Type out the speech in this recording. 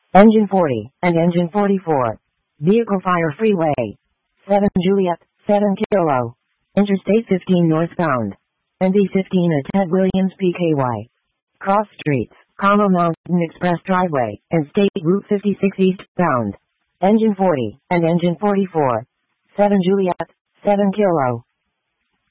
Engine 40 and Engine 44. Vehicle Fire Freeway. 7 Juliet, 7 Kilo. Interstate 15 northbound. NV15 at Ted Williams PKY. Cross Streets, Como Mountain Express Driveway, and State Route 56 eastbound. Engine 40 and Engine 44. 7 Juliet, 7 Kilo.